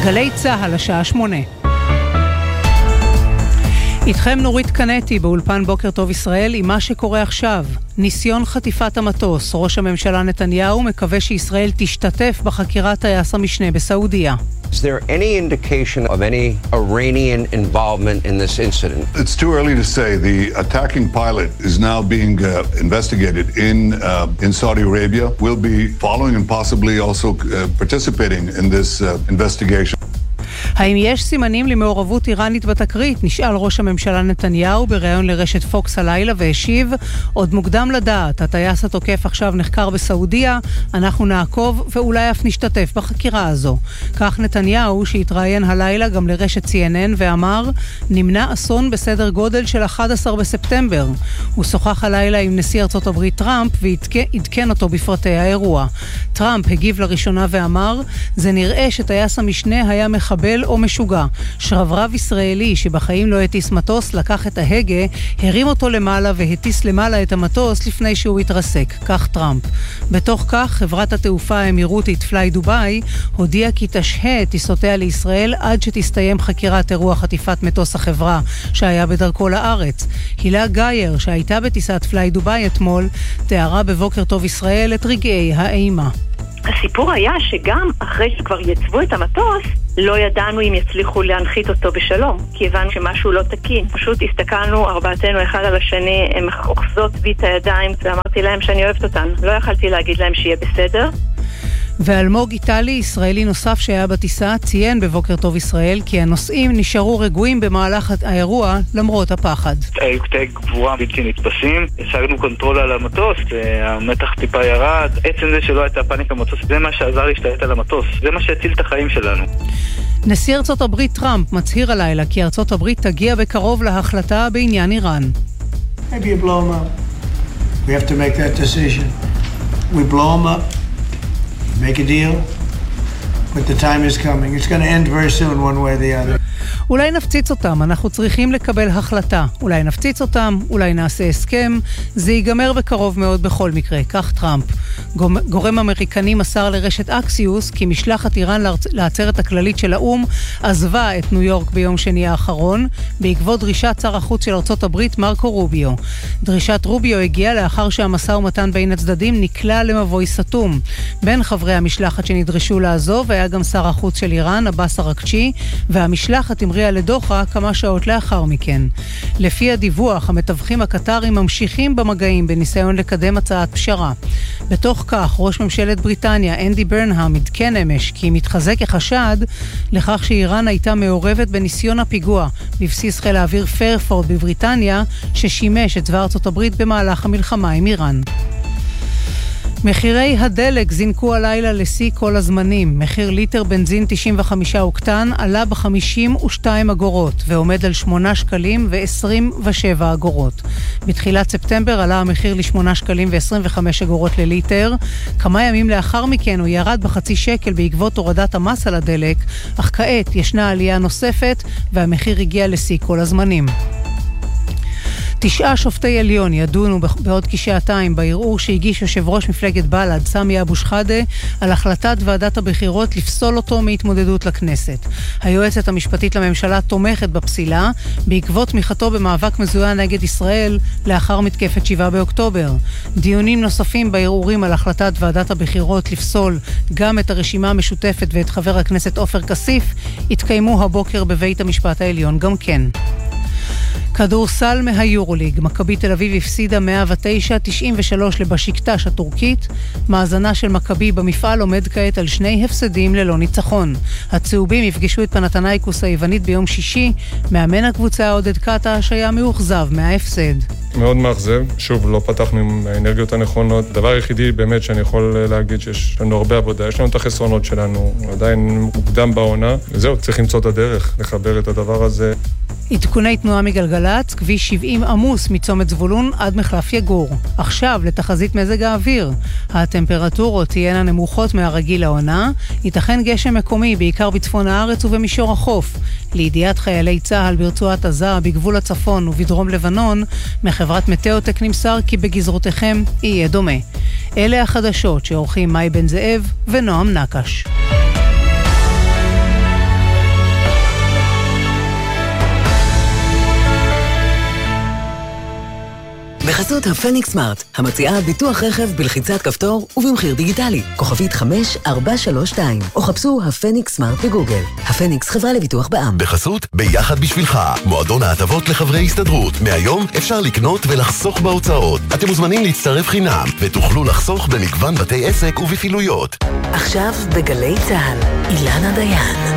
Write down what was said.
גלי צהל השעה 8. איתכם נורית קנטי באולפן בוקר טוב ישראל עם מה שקורה עכשיו. ניסיון חטיפת המטוס. ראש הממשלה נתניהו מקווה שישראל תשתתף בחקירת טייס המשנה בסעודיה. Is there any indication of any Iranian involvement in this incident? It's too early to say. The attacking pilot is now being investigated in Saudi Arabia. We'll be following and possibly also participating in this investigation. האם יש סימנים למעורבות איראנית בתקרית? נשאל ראש הממשלה נתניהו בראיון לרשת פוקס הלילה והשיב, עוד מוקדם לדעת, הטייס התוקף עכשיו נחקר בסעודיה, אנחנו נעקוב ואולי אף נשתתף בחקירה הזו. כך נתניהו שהתראיין הלילה גם לרשת CNN ואמר, נמנע אסון בסדר גודל של 11 בספטמבר. הוא שוחח הלילה עם נשיא ארצות הברית טראמפ והתקן אותו בפרטי האירוע. טראמפ הגיב לראשונה ואמר, זה נראה שטייס המשנה היה מחבל או משוגע. שרברב ישראלי שבחיים לא הטיס מטוס לקח את ההגה, הרים אותו למעלה והטיס למעלה את המטוס לפני שהוא התרסק. כך טראמפ. בתוך כך חברת התעופה האמירותית פליי דוביי הודיעה כי תשהה את טיסותיה לישראל עד שתסתיים חקירת אירוע חטיפת מטוס החברה שהיה בדרכו לארץ. הילה גייר שהייתה בטיסת פליי דוביי אתמול תיארה בבוקר טוב ישראל את רגעי האימה. הסיפור היה שגם אחרי שכבר יצבו את המטוס, לא ידענו אם יצליחו להנחית אותו בשלום, כי הבנו שמשהו לא תקין. פשוט הסתכלנו ארבעתנו אחד על השני, הם אוחזות בי את הידיים, ואמרתי להם שאני אוהבת אותן. לא יכלתי להגיד להם שיהיה בסדר. ואלמוג איטלי, ישראלי נוסף שהיה בטיסה, ציין בבוקר טוב ישראל כי הנוסעים נשארו רגועים במהלך האירוע למרות הפחד. היו קטעי גבורה בלתי נתפסים, השגנו קונטרול על המטוס, המתח טיפה ירד, עצם זה שלא הייתה פאניקה במטוס, זה מה שעזר להשתלט על המטוס, זה מה שהציל את החיים שלנו. נשיא ארצות הברית טראמפ מצהיר הלילה כי ארצות הברית תגיע בקרוב להחלטה בעניין איראן. Maybe you blow them up. We have to make that decision. We blow them up. Make a deal, but the time is coming. It's going to end very soon one way or the other. אולי נפציץ אותם, אנחנו צריכים לקבל החלטה. אולי נפציץ אותם, אולי נעשה הסכם, זה ייגמר בקרוב מאוד בכל מקרה, כך טראמפ. גורם אמריקני מסר לרשת אקסיוס כי משלחת איראן לעצרת הכללית של האום עזבה את ניו יורק ביום שני האחרון, בעקבות דרישת שר החוץ של ארצות הברית מרקו רוביו. דרישת רוביו הגיעה לאחר שהמשא ומתן בין הצדדים נקלע למבוי סתום. בין חברי המשלחת שנדרשו לעזוב היה גם שר החוץ של איראן, עבאס אראקצ'י, והמשלחת המריאה לדוחה כמה שעות לאחר מכן. לפי הדיווח, המתווכים הקטרים ממשיכים במגעים בניסיון לקדם הצעת פשרה. בתוך כך, ראש ממשלת בריטניה, אנדי ברנהאם, עדכן אמש כי מתחזק החשד לכך שאיראן הייתה מעורבת בניסיון הפיגוע בבסיס חיל האוויר פרפורד בבריטניה, ששימש את צבא ארצות הברית במהלך המלחמה עם איראן. מחירי הדלק זינקו הלילה לשיא כל הזמנים. מחיר ליטר בנזין 95 אוקטן עלה ב-52 אגורות ועומד על 8 שקלים ו-27 אגורות. בתחילת ספטמבר עלה המחיר ל8 שקלים ו-25 אגורות לליטר. כמה ימים לאחר מכן הוא ירד בחצי שקל בעקבות הורדת המס על הדלק, אך כעת ישנה עלייה נוספת והמחיר הגיע לשיא כל הזמנים. 9 שופטי עליון ידונו בעוד כשעתיים בערעור שהגיש יושב ראש מפלגת בל"ד סמי אבו שחאדה על החלטת ועדת הבחירות לפסול אותו מהתמודדות לכנסת. היועצת המשפטית לממשלה תומכת בפסילה בעקבות תמיכתו במאבק מזוין נגד ישראל לאחר מתקפת 7 באוקטובר. דיונים נוספים בערעורים על החלטת ועדת הבחירות לפסול גם את הרשימה המשותפת ואת חבר הכנסת עופר כסיף התקיימו הבוקר בבית המשפט העליון גם כן. כדורסל מהיורוליג, מכבי תל אביב הפסידה 109-93 לבשיקטש הטורקית. מאזנה של מכבי במפעל עומד כעת על 2 הפסדים ללא ניצחון. הצהובים יפגשו את פנתנייקוס היוונית ביום שישי. מאמן הקבוצה עודד קטש היה מאוכזב מההפסד. מאוד מאכזב, שוב לא פתחנו עם האנרגיות הנכונות. הדבר היחידי באמת שאני יכול להגיד שיש לנו הרבה עבודה, יש לנו את החסרונות שלנו, עדיין מוקדם בעונה, וזהו, צריך למצוא את הדרך לחבר את הדבר הזה. עדכוני תנועה מגלגלת, כביש 70 עמוס מצומת זבולון עד מחלף יגור. עכשיו לתחזית מזג האוויר. הטמפרטורות תהיינה נמוכות מהרגיל לעונה, ייתכן גשם מקומי בעיקר בצפון הארץ ובמישור החוף. לידיעת חיילי צה"ל ברצועת עזה, בגבול הצפון ובדרום לבנון, מחברת מטאוטק נמסר כי בגזרותיכם יהיה דומה. אלה החדשות שעורכים מאי בן זאב ונועם נקש. בחסות הפניקס סמארט, המציעה ביטוח רכב בלחיצת כפתור ובמחיר דיגיטלי. כוכבית 5432, או חפשו הפניקס סמארט בגוגל. הפניקס חברה לביטוח בע"מ. בחסות ביחד בשבילך, מועדון ההטבות לחברי הסתדרות. מהיום אפשר לקנות ולחסוך בהוצאות. אתם מוזמנים להצטרף חינם, ותוכלו לחסוך במגוון בתי עסק ובפעילויות. עכשיו בגלי צהל, אילנה דיין.